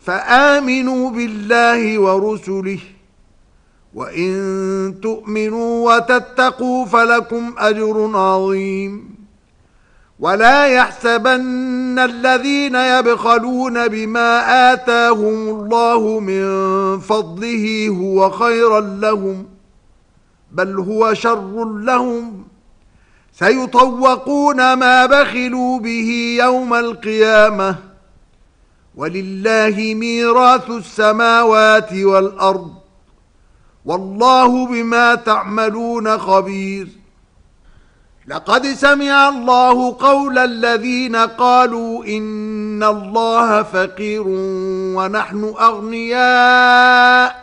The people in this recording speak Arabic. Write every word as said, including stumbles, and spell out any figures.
فآمنوا بالله ورسله، وإن تؤمنوا وتتقوا فلكم أجر عظيم. ولا يحسبن الذين يبخلون بما آتاهم الله من فضله هو خيرا لهم، بل هو شر لهم، سيطوقون ما بخلوا به يوم القيامة، ولله ميراث السماوات والأرض، والله بما تعملون خبير. لقد سمع الله قول الذين قالوا إن الله فقير ونحن أغنياء